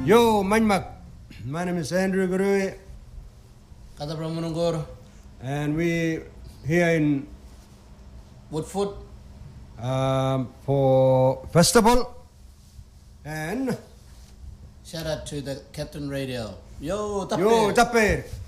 Yo, Manmak. My name is Andrew Gurui. Kata Pramunungur. And we here in Woodford. For festival. And Shout out to the Captain Radio. Yo, Tappe. Yo, Tappe.